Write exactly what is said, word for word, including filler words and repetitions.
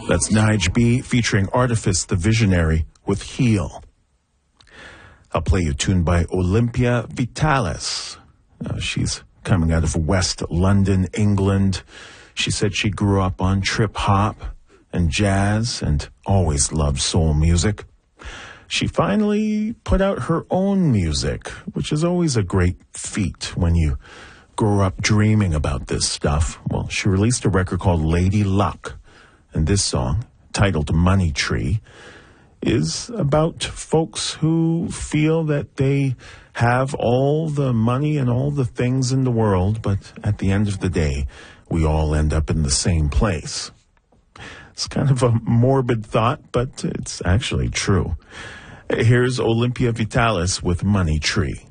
That's Nige B featuring Artifice the Visionary with Heal. I'll play you a tune by Olympia Vitalis. Uh, she's coming out of West London, England. She said she grew up on trip-hop and jazz and always loved soul music. She finally put out her own music, which is always a great feat when you grow up dreaming about this stuff. Well, she released a record called Lady Luck, and this song, titled Money Tree, is about folks who feel that they have all the money and all the things in the world, but at the end of the day, we all end up in the same place. It's kind of a morbid thought, but it's actually true. Here's Olympia Vitalis with Money Tree.